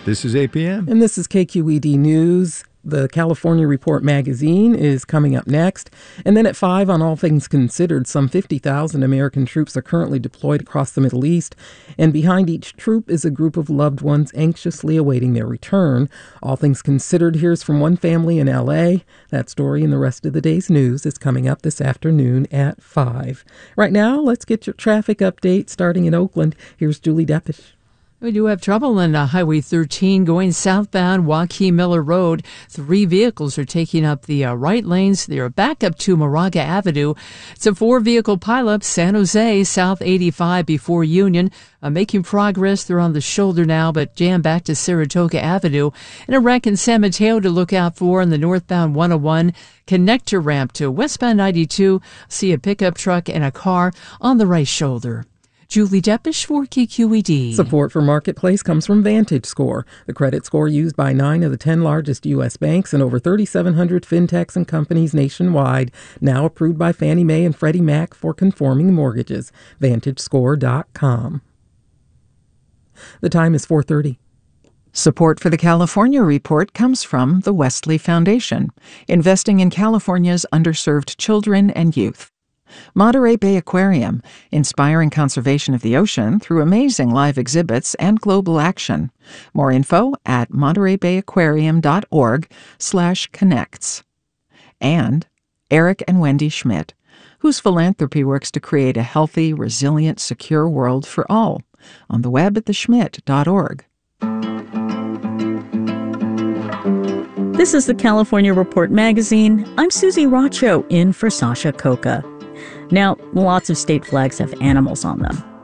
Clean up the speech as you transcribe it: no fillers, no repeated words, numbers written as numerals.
This is APM. And this is KQED News. The California Report magazine is coming up next. And then at 5 on All Things Considered, some 50,000 American troops are currently deployed across the Middle East. And behind each troop is a group of loved ones anxiously awaiting their return. All Things Considered hears from one family in L.A. That story and the rest of the day's news is coming up this afternoon at 5. Right now, let's get your traffic update starting in Oakland. Here's Julie Deppish. We do have trouble on Highway 13 going southbound Joaquin Miller Road. 3 vehicles are taking up the right lanes. They are back up to Moraga Avenue. It's a 4-vehicle pileup. San Jose, South 85 before Union. Making progress. They're on the shoulder now, but jammed back to Saratoga Avenue. And a wreck in San Mateo to look out for on the northbound 101 connector ramp to westbound 92. See a pickup truck and a car on the right shoulder. Julie Deppish for KQED. Support for Marketplace comes from VantageScore, the credit score used by 9 of the 10 largest U.S. banks and over 3,700 fintechs and companies nationwide, now approved by Fannie Mae and Freddie Mac for conforming mortgages. VantageScore.com. The time is 4:30. Support for the California Report comes from the Wesley Foundation, investing in California's underserved children and youth. Monterey Bay Aquarium, inspiring conservation of the ocean through amazing live exhibits and global action. More info at montereybayaquarium.org/connects. And Eric and Wendy Schmidt, whose philanthropy works to create a healthy, resilient, secure world for all. On the web at theschmidt.org. This is the California Report magazine. I'm Susie Rocho in for Sasha Coca. Now, lots of state flags have animals on them.